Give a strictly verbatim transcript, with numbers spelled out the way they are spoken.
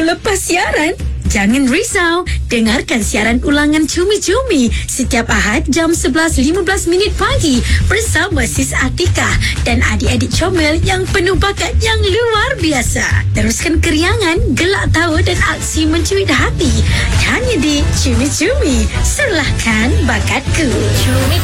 lepas siaran? Jangan risau, dengarkan siaran ulangan Cumi-Cumi setiap Ahad jam sebelas lima belas minit pagi bersama Sis Atikah dan adik-adik comel yang penuh bakat yang luar biasa. Teruskan keriangan, gelak tawa dan aksi mencuit hati hanya di Cumi-Cumi. Serlahkan bakatku. Cumi